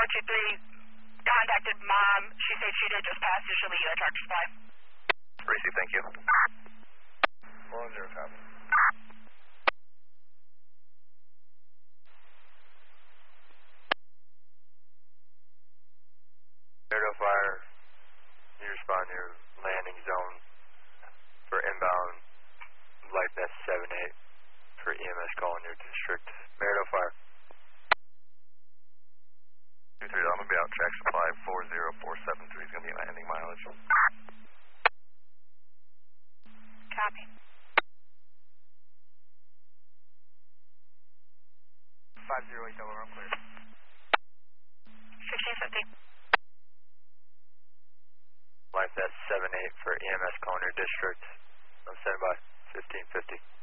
423 contacted Mom. She said she did just pass, so she'll meet you at Tractor Supply. Racy, thank you. 4-0, copy. Aerial fire, you respond to your landing zone for inbound Life Nest 78 for EMS call in your district. Marital fire. 2-3, I'm going to be out Track Supply 40473 is going to be landing mileage. Copy. 508 Delaware, I'm clear. 1650. Life Nest 78 for EMS call in your district. I'm standing by 1550.